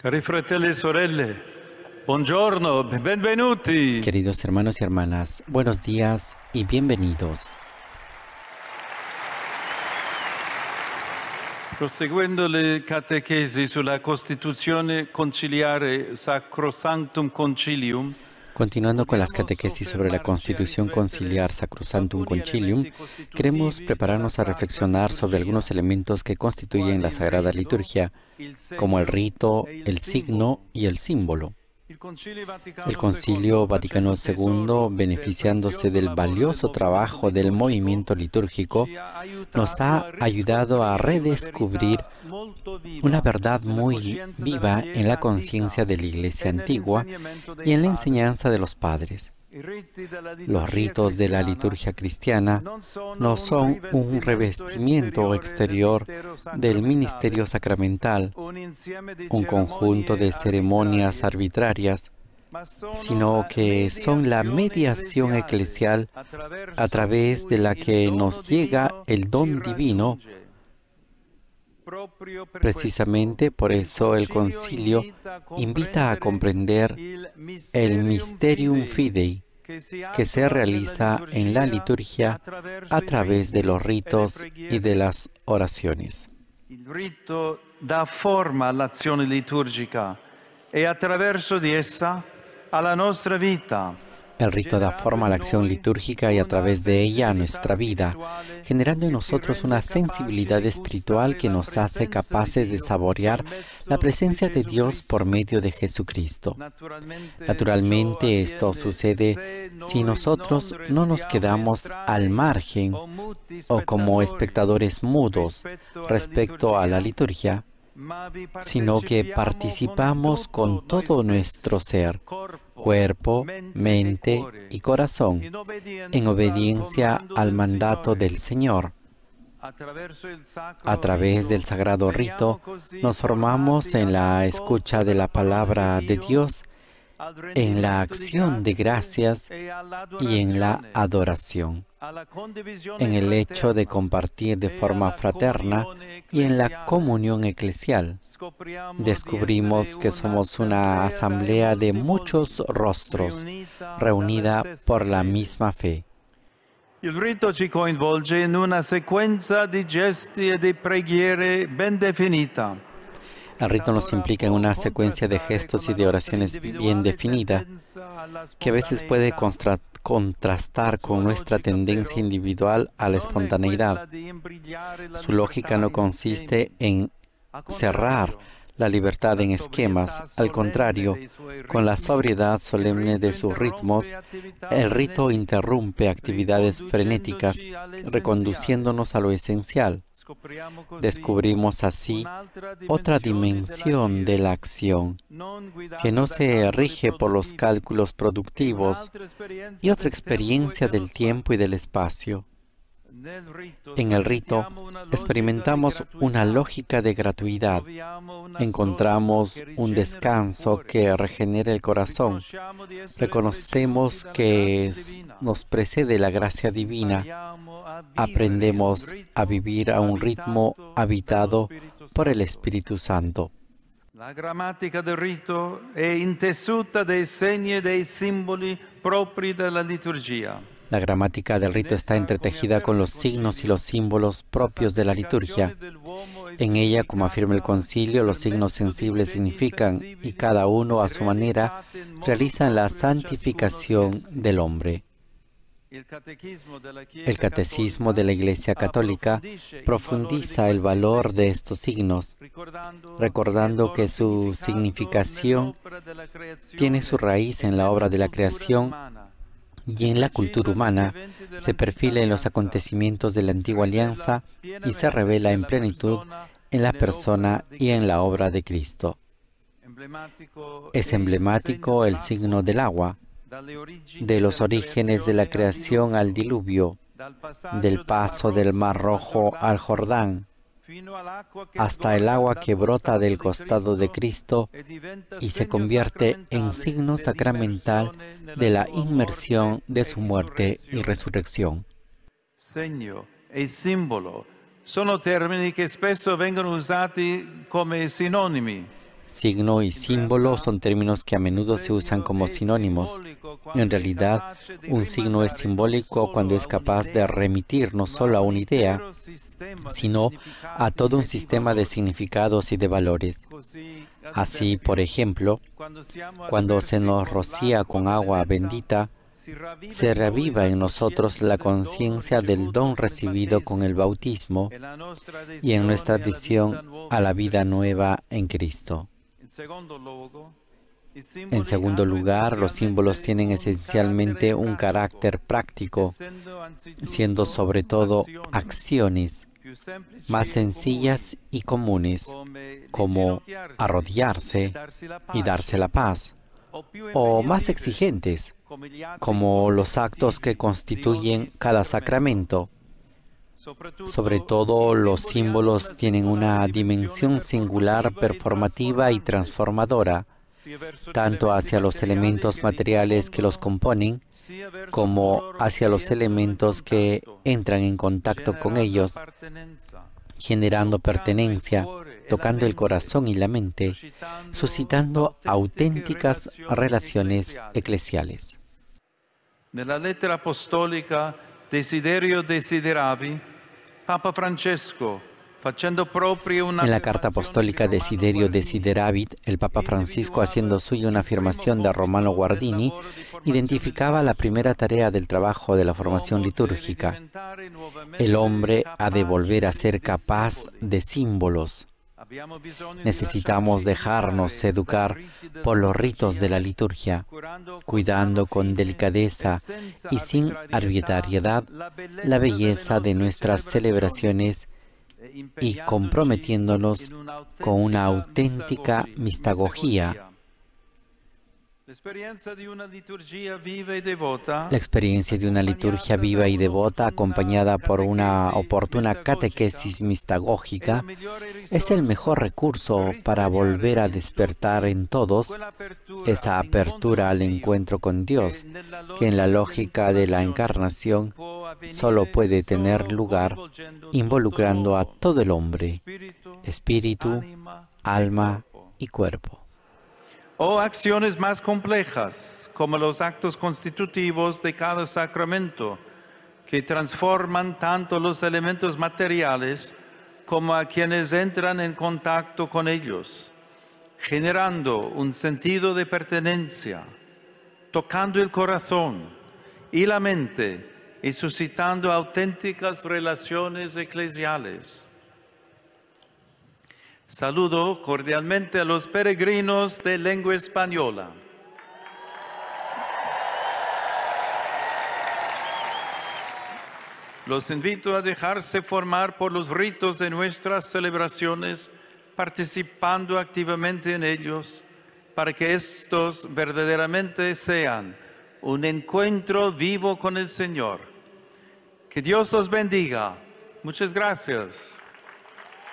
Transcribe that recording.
Cari fratelli e sorelle, buongiorno, benvenuti. Queridos hermanos y hermanas, buenos días y bienvenidos. Proseguendo le catechesi sulla Costituzione conciliare Sacrosanctum Concilium, Continuando con las catequesis sobre la Constitución Conciliar Sacrosanctum Concilium, queremos prepararnos a reflexionar sobre algunos elementos que constituyen la Sagrada Liturgia, como el rito, el signo y el símbolo. El Concilio Vaticano II, beneficiándose del valioso trabajo del movimiento litúrgico, nos ha ayudado a redescubrir una verdad muy viva en la conciencia de la Iglesia antigua y en la enseñanza de los padres. Los ritos de la liturgia cristiana no son un revestimiento exterior del ministerio sacramental, un conjunto de ceremonias arbitrarias, sino que son la mediación eclesial a través de la que nos llega el don divino. Precisamente por eso el concilio invita a comprender el Mysterium Fidei, que se realiza en la liturgia a través de los ritos y de las oraciones. Il rito dà forma all'azione liturgica e attraverso di essa alla nostra vita. El rito da forma a la acción litúrgica y a través de ella a nuestra vida, generando en nosotros una sensibilidad espiritual que nos hace capaces de saborear la presencia de Dios por medio de Jesucristo. Naturalmente, esto sucede si nosotros no nos quedamos al margen o como espectadores mudos respecto a la liturgia, sino que participamos con todo nuestro ser, cuerpo, mente y corazón, en obediencia al mandato del Señor. A través del sagrado rito nos formamos en la escucha de la palabra de Dios, en la acción de gracias y en la adoración, en el hecho de compartir de forma fraterna y en la comunión eclesial. Descubrimos que somos una asamblea de muchos rostros, reunida por la misma fe. Il rito ci coinvolge in una sequenza di gesti e di preghiere ben definita. El rito nos implica en una secuencia de gestos y de oraciones bien definida, que a veces puede contrastar con nuestra tendencia individual a la espontaneidad. Su lógica no consiste en cerrar la libertad en esquemas. Al contrario, con la sobriedad solemne de sus ritmos, el rito interrumpe actividades frenéticas, reconduciéndonos a lo esencial. Descubrimos así otra dimensión de la acción, que no se rige por los cálculos productivos, y otra experiencia del tiempo y del espacio. En el rito experimentamos una lógica de gratuidad, encontramos un descanso que regenera el corazón, reconocemos que nos precede la gracia divina, aprendemos a vivir a un ritmo habitado por el Espíritu Santo. La grammatica del rito è intessuta dei segni e dei simboli propri della liturgia. La gramática del rito está entretejida con los signos y los símbolos propios de la liturgia. En ella, como afirma el concilio, los signos sensibles significan, y cada uno a su manera, realizan la santificación del hombre. El Catecismo de la Iglesia Católica profundiza el valor de estos signos, recordando que su significación tiene su raíz en la obra de la creación y en la cultura humana, se perfila en los acontecimientos de la antigua alianza y se revela en plenitud en la persona y en la obra de Cristo. Es emblemático el signo del agua, de los orígenes de la creación al diluvio, del paso del Mar Rojo al Jordán, hasta el agua que brota del costado de Cristo y se convierte en signo sacramental de la inmersión de su muerte y resurrección. Segno e simbolo sono termini che spesso vengono usati come sinonimi. Signo y símbolo son términos que a menudo se usan como sinónimos. En realidad, un signo es simbólico cuando es capaz de remitir no solo a una idea, sino a todo un sistema de significados y de valores. Así, por ejemplo, cuando se nos rocía con agua bendita, se reaviva en nosotros la conciencia del don recibido con el bautismo y en nuestra adhesión a la vida nueva en Cristo. En segundo lugar, los símbolos tienen esencialmente un carácter práctico, siendo sobre todo acciones más sencillas y comunes, como arrodillarse y darse la paz, o más exigentes, como los actos que constituyen cada sacramento. Sobre todo, los símbolos tienen una dimensión singular, performativa y transformadora, tanto hacia los elementos materiales que los componen, como hacia los elementos que entran en contacto con ellos, generando pertenencia, tocando el corazón y la mente, suscitando auténticas relaciones eclesiales. Nella lettera apostolica Desiderio Desideravi, Papa Francesco, en la carta apostólica Desiderio Desideravit, el Papa Francisco, haciendo suya una afirmación de Romano Guardini, identificaba la primera tarea del trabajo de la formación litúrgica. El hombre ha de volver a ser capaz de símbolos. Necesitamos dejarnos educar por los ritos de la liturgia, cuidando con delicadeza y sin arbitrariedad la belleza de nuestras celebraciones y comprometiéndonos con una auténtica mistagogía. La experiencia de una liturgia viva y devota acompañada por una oportuna catequesis mistagógica es el mejor recurso para volver a despertar en todos esa apertura al encuentro con Dios, que en la lógica de la encarnación solo puede tener lugar involucrando a todo el hombre, espíritu, alma y cuerpo. O acciones más complejas, como los actos constitutivos de cada sacramento, que transforman tanto los elementos materiales como a quienes entran en contacto con ellos, generando un sentido de pertenencia, tocando el corazón y la mente y suscitando auténticas relaciones eclesiales. Saludo cordialmente a los peregrinos de lengua española. Los invito a dejarse formar por los ritos de nuestras celebraciones, participando activamente en ellos, para que estos verdaderamente sean un encuentro vivo con el Señor. Que Dios los bendiga. Muchas gracias.